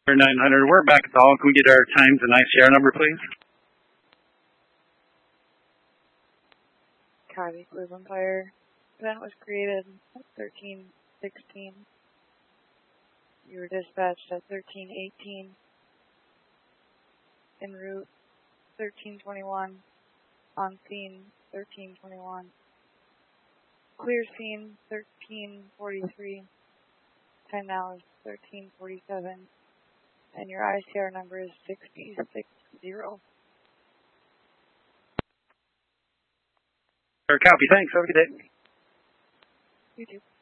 900, we're back at the hall. Can we get our times and ICR number, please? Copy, Cleveland Fire. Event was created at 13:16. You were dispatched at 13:18. En route 13:21. On scene 13:21. Clear scene 13:43. Time now is 13:47. And your ICR number is 660. Copy, thanks. Have a good day. You too.